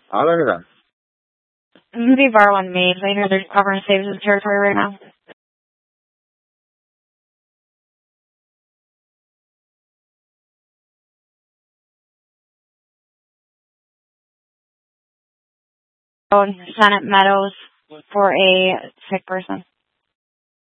అలానే రా. Maybe borrow one me. I know they're covering saves the territory right now. Oh, Senate Meadows for a sick person.